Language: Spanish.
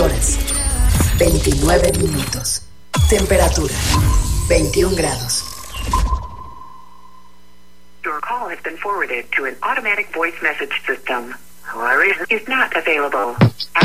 horas, 29 minutos. Temperatura, 21 grados. Your call has been forwarded to an automatic voice message system. Is not available.